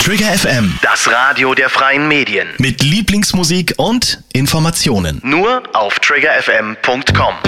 Trigger FM, Das Radio der freien Medien. mit Lieblingsmusik und Informationen. Nur auf triggerfm.com.